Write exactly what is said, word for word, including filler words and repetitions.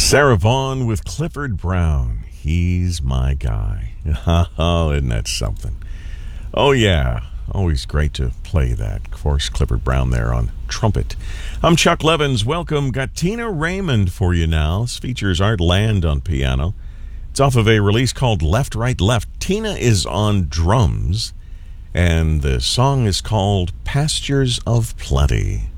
Sarah Vaughan with Clifford Brown. He's my guy. Oh, isn't that something? Oh, yeah. Always great to play that. Of course, Clifford Brown there on trumpet. I'm Chuck Levins. Welcome. Got Tina Raymond for you now. This features Art Land on piano. It's off of a release called Left, Right, Left. Tina is on drums, and the song is called Pastures of Plenty.